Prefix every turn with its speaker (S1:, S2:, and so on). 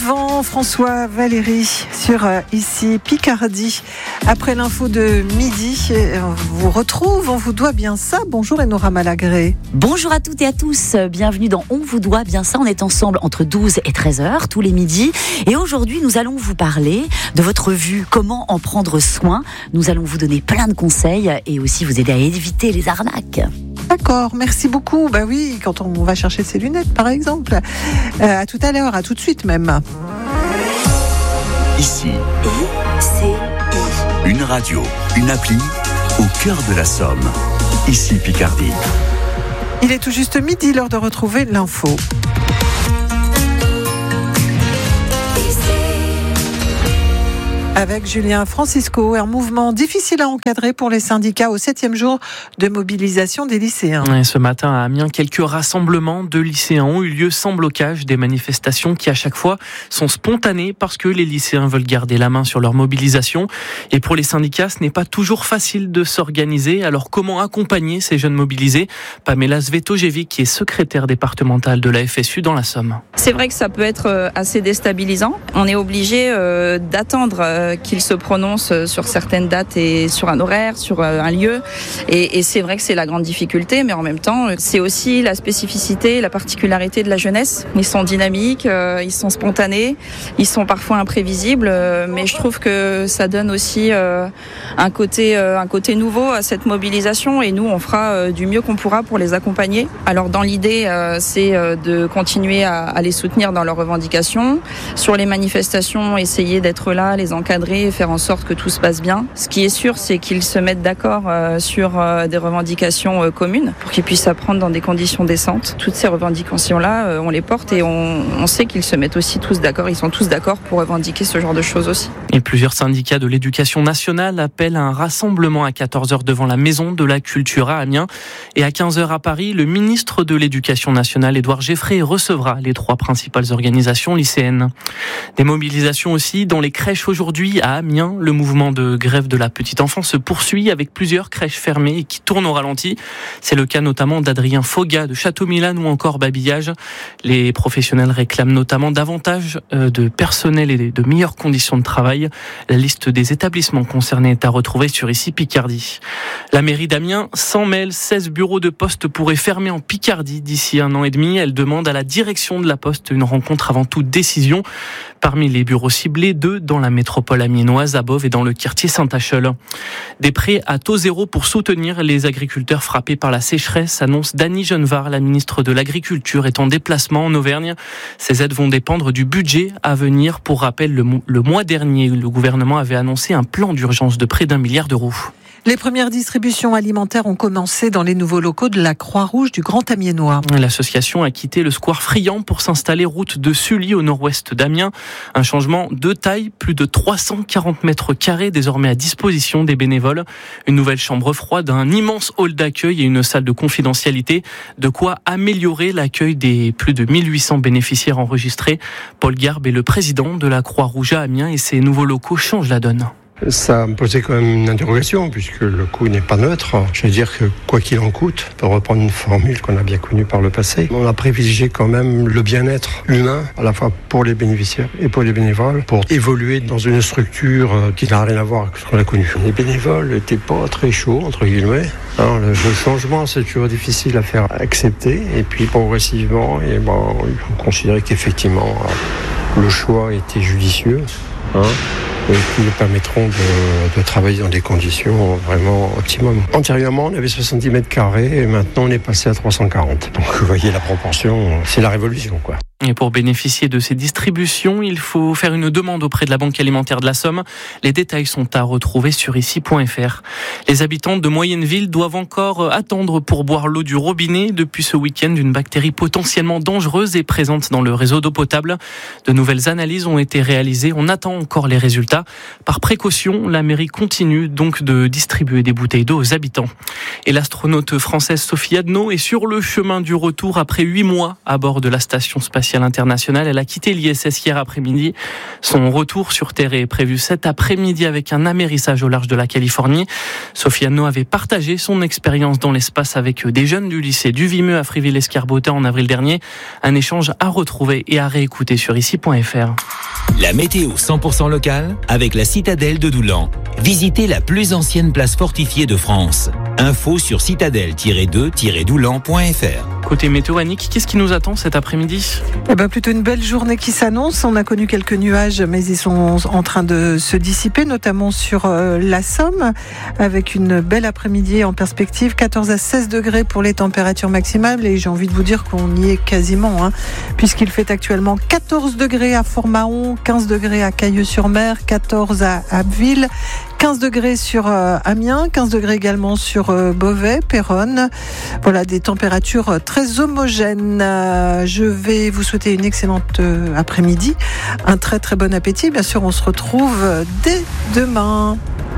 S1: Yvan, François, Valérie sur ici Picardie. Après l'info de midi, on vous retrouve, on vous doit bien ça. Bonjour Enora Malagré.
S2: Bonjour à toutes et à tous, bienvenue dans On vous doit bien ça. On est ensemble entre 12 et 13h tous les midis. Et aujourd'hui, nous allons vous parler de votre vue, comment en prendre soin. Nous allons vous donner plein de conseils et aussi vous aider à éviter les arnaques.
S1: D'accord, merci beaucoup. Bah oui, quand on va chercher ses lunettes par exemple. À tout à l'heure, à tout de suite même.
S3: Ici, une radio, une appli au cœur de la Somme. Ici Picardie.
S1: Il est tout juste midi, l'heure de retrouver l'info. Avec Julien Francisco, un mouvement difficile à encadrer pour les syndicats au 7e jour de mobilisation des lycéens.
S4: Et ce matin à Amiens, quelques rassemblements de lycéens ont eu lieu sans blocage, des manifestations qui à chaque fois sont spontanées parce que les lycéens veulent garder la main sur leur mobilisation. Et pour les syndicats, ce n'est pas toujours facile de s'organiser. Alors comment accompagner ces jeunes mobilisés ? Pamela Svetojevic, qui est secrétaire départementale de la FSU dans la Somme.
S5: C'est vrai que ça peut être assez déstabilisant. On est obligé d'attendre qu'il se prononce sur certaines dates et sur un horaire, sur un lieu. Et c'est vrai que c'est la grande difficulté, mais en même temps, c'est aussi la spécificité, la particularité de la jeunesse. Ils sont dynamiques, ils sont spontanés, ils sont parfois imprévisibles, mais je trouve que ça donne aussi un côté nouveau à cette mobilisation et nous, on fera du mieux qu'on pourra pour les accompagner. Alors dans l'idée, c'est de continuer à les soutenir dans leurs revendications. Sur les manifestations, essayer d'être là, les encadrer et faire en sorte que tout se passe bien. Ce qui est sûr, c'est qu'ils se mettent d'accord sur des revendications communes pour qu'ils puissent apprendre dans des conditions décentes. Toutes ces revendications-là, on les porte et on sait qu'ils se mettent aussi tous d'accord. Ils sont tous d'accord pour revendiquer ce genre de choses aussi.
S4: Et plusieurs syndicats de l'éducation nationale appellent à un rassemblement à 14h devant la Maison de la Culture à Amiens. Et à 15h à Paris, le ministre de l'Éducation nationale, Édouard Geffray, recevra les 3 principales organisations lycéennes. Des mobilisations aussi dans les crèches aujourd'hui. À Amiens, le mouvement de grève de la petite enfance se poursuit avec plusieurs crèches fermées et qui tournent au ralenti. C'est le cas notamment d'Adrien Foga de Château-Milane ou encore Babillage. Les professionnels réclament notamment davantage de personnel et de meilleures conditions de travail. La liste des établissements concernés est à retrouver sur ici Picardie. La mairie d'Amiens s'en mêle. 16 bureaux de poste pourraient fermer en Picardie d'ici 1 an et demi. Elle demande à la direction de la Poste une rencontre avant toute décision. Parmi les bureaux ciblés, 2 dans la métropole amiénoise, à Bove et dans le quartier Saint-Achel. Des prêts à taux zéro pour soutenir les agriculteurs frappés par la sécheresse, annonce Dany Genevard, la ministre de l'Agriculture, est en déplacement en Auvergne. Ces aides vont dépendre du budget à venir. Pour rappel, le mois dernier, le gouvernement avait annoncé un plan d'urgence de près d'1 milliard d'euros.
S1: Les premières distributions alimentaires ont commencé dans les nouveaux locaux de la Croix-Rouge du Grand Amiénois.
S4: L'association a quitté le square Friand pour s'installer route de Sully au nord-ouest d'Amiens. Un changement de taille, plus de 340 mètres carrés désormais à disposition des bénévoles. Une nouvelle chambre froide, un immense hall d'accueil et une salle de confidentialité. De quoi améliorer l'accueil des plus de 1800 bénéficiaires enregistrés. Paul Garbe est le président de la Croix-Rouge à Amiens et ces nouveaux locaux changent la donne.
S6: Ça me posait quand même une interrogation puisque le coût n'est pas neutre. Je veux dire que quoi qu'il en coûte, pour reprendre une formule qu'on a bien connue par le passé, on a privilégié quand même le bien-être humain à la fois pour les bénéficiaires et pour les bénévoles pour évoluer dans une structure qui n'a rien à voir avec ce qu'on a connu. Les bénévoles n'étaient pas très chauds, entre guillemets. Alors, le changement, c'est toujours difficile à faire accepter et puis progressivement, il faut considérer qu'effectivement le choix était judicieux. Et qui nous permettront de travailler dans des conditions vraiment optimum. Antérieurement, on avait 70 mètres carrés et maintenant on est passé à 340. Donc vous voyez la proportion, c'est la révolution, quoi.
S4: Et pour bénéficier de ces distributions, il faut faire une demande auprès de la Banque alimentaire de la Somme. Les détails sont à retrouver sur ici.fr. Les habitants de Moyenneville doivent encore attendre pour boire l'eau du robinet. Depuis ce week-end, une bactérie potentiellement dangereuse est présente dans le réseau d'eau potable. De nouvelles analyses ont été réalisées. On attend encore les résultats. Par précaution, la mairie continue donc de distribuer des bouteilles d'eau aux habitants. Et l'astronaute française Sophie Adno est sur le chemin du retour après 8 mois à bord de la station spatiale internationale. Elle a quitté l'ISS hier après-midi. Son retour sur Terre est prévu cet après-midi avec un amérissage au large de la Californie. Sophie Adno avait partagé son expérience dans l'espace avec des jeunes du lycée du Vimeux à Friville-Escarbotin en avril dernier. Un échange à retrouver et à réécouter sur ici.fr.
S7: La météo 100% locale avec la citadelle de Doulan. Visitez la plus ancienne place fortifiée de France. Info sur citadelle-2-doulan.fr.
S4: Côté météo, Annick, qu'est-ce qui nous attend cet après-midi ?
S1: Plutôt une belle journée qui s'annonce. On a connu quelques nuages, mais ils sont en train de se dissiper, notamment sur la Somme, avec une belle après-midi en perspective. 14 à 16 degrés pour les températures maximales, et j'ai envie de vous dire qu'on y est quasiment, puisqu'il fait actuellement 14 degrés à Fort-Mahon, 15 degrés à Cailleux-sur-Mer, 14 à Abbeville, 15 degrés sur Amiens, 15 degrés également sur Beauvais, Péronne. Voilà, des températures très homogènes. Je vais vous souhaiter une excellente après-midi, un très très bon appétit. Bien sûr, on se retrouve dès demain.